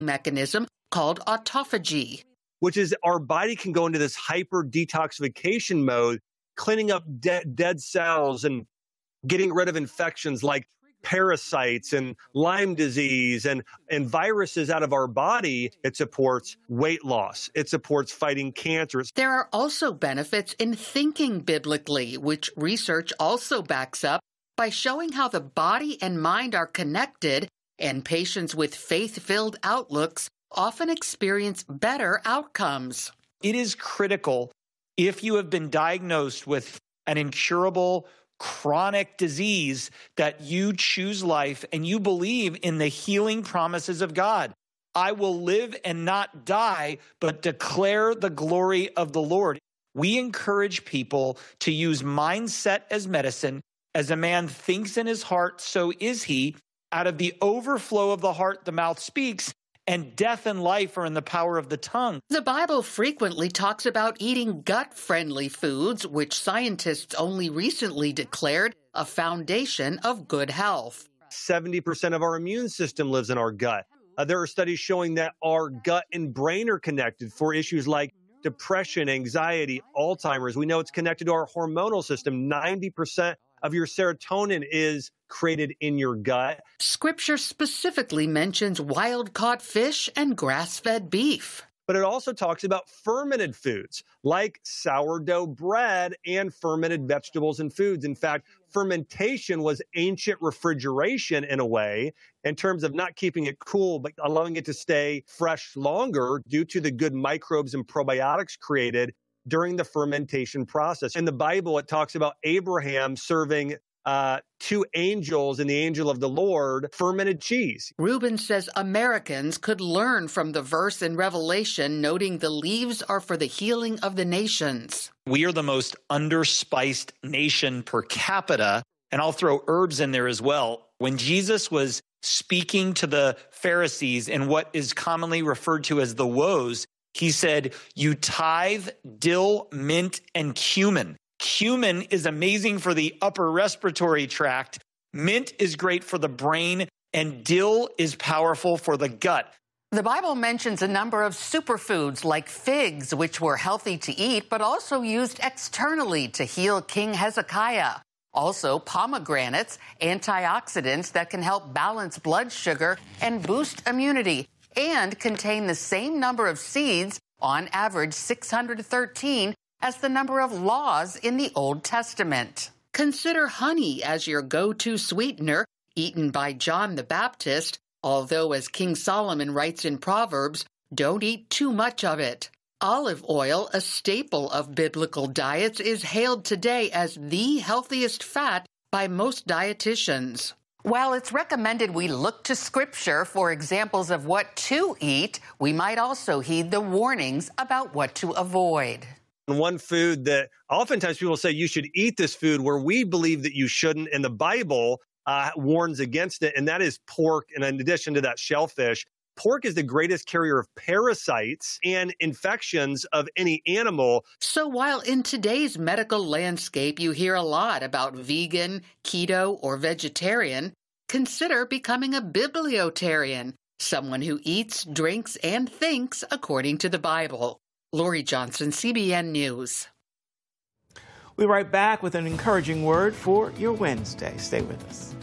mechanism called autophagy, which is our body can go into this hyper detoxification mode, cleaning up dead cells and getting rid of infections like parasites and Lyme disease and viruses out of our body. It supports weight loss. It supports fighting cancer. There are also benefits in thinking biblically, which research also backs up by showing how the body and mind are connected, and patients with faith-filled outlooks often experience better outcomes. It is critical, if you have been diagnosed with an incurable chronic disease, that you choose life and you believe in the healing promises of God. I will live and not die, but declare the glory of the Lord. We encourage people to use mindset as medicine. As a man thinks in his heart, so is he. Out of the overflow of the heart, the mouth speaks, and death and life are in the power of the tongue. The Bible frequently talks about eating gut-friendly foods, which scientists only recently declared a foundation of good health. 70% of our immune system lives in our gut. There are studies showing that our gut and brain are connected for issues like depression, anxiety, Alzheimer's. We know it's connected to our hormonal system. 90% of your serotonin is created in your gut. Scripture specifically mentions wild-caught fish and grass-fed beef. But it also talks about fermented foods like sourdough bread and fermented vegetables and foods. In fact, fermentation was ancient refrigeration in a way, in terms of not keeping it cool, but allowing it to stay fresh longer due to the good microbes and probiotics created during the fermentation process. In the Bible, it talks about Abraham serving two angels and the angel of the Lord fermented cheese. Reuben says Americans could learn from the verse in Revelation, noting the leaves are for the healing of the nations. We are the most underspiced nation per capita, and I'll throw herbs in there as well. When Jesus was speaking to the Pharisees in what is commonly referred to as the woes, he said, you tithe dill, mint, and cumin. Cumin is amazing for the upper respiratory tract. Mint is great for the brain, and dill is powerful for the gut. The Bible mentions a number of superfoods like figs, which were healthy to eat, but also used externally to heal King Hezekiah. Also, pomegranates, antioxidants that can help balance blood sugar and boost immunity, and contain the same number of seeds, on average 613, as the number of laws in the Old Testament. Consider honey as your go-to sweetener, eaten by John the Baptist, although, as King Solomon writes in Proverbs, don't eat too much of it. Olive oil, a staple of biblical diets, is hailed today as the healthiest fat by most dietitians. While it's recommended we look to Scripture for examples of what to eat, we might also heed the warnings about what to avoid. One food that oftentimes people say you should eat this food where we believe that you shouldn't, and the Bible warns against it, and that is pork. And in addition to that, shellfish. Pork is the greatest carrier of parasites and infections of any animal. So while in today's medical landscape you hear a lot about vegan, keto, or vegetarian, consider becoming a bibliotarian, someone who eats, drinks, and thinks according to the Bible. Lori Johnson, CBN News. We'll be right back with an encouraging word for your Wednesday. Stay with us.